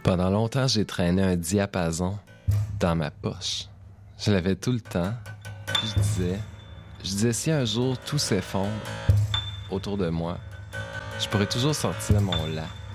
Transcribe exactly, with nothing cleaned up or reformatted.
Pendant longtemps, j'ai traîné un diapason dans ma poche. Je l'avais tout le temps. Puis je disais, je disais si un jour tout s'effondre autour de moi, je pourrais toujours sortir mon la